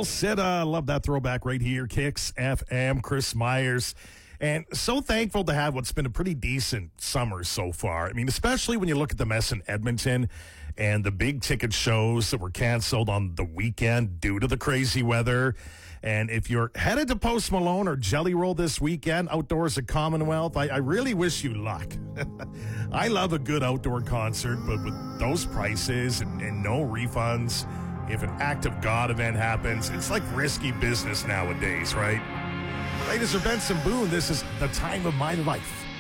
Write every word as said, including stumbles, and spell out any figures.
All set. Uh, love that throwback right here. Kicks F M, Chris Myers. And so thankful to have what's been a pretty decent summer so far. I mean, especially when you look at the mess in Edmonton and the big ticket shows that were canceled on the weekend due to the crazy weather. And if you're headed to Post Malone or Jelly Roll this weekend, outdoors at Commonwealth, I, I really wish you luck. I love a good outdoor concert, but with those prices and, and no refunds, if an act of God event happens, it's like risky business nowadays, right? Ladies and Benson Boone, this is the time of my life.